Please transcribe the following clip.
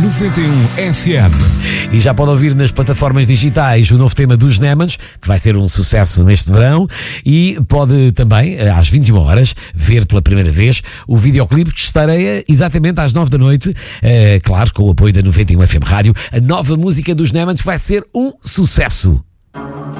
91 FM. E já pode ouvir nas plataformas digitais o novo tema dos Nemans, que vai ser um sucesso neste verão. E pode também, às 21 horas, ver pela primeira vez o videoclipe que estareia exatamente às 9 da noite. Claro, com o apoio da 91 FM Rádio, a nova música dos Nemans, que vai ser um sucesso.